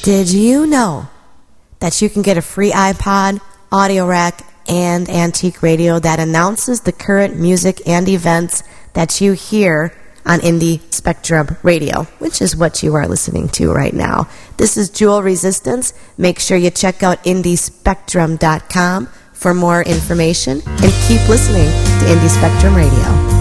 Did you know that you can get a free iPod, audio rack, and antique radio that announces the current music and events that you hear on Indie Spectrum Radio, which is what you are listening to right now. This is Jewel Resistance. Make sure you check out indiespectrum.com for more information and keep listening to Indie Spectrum Radio.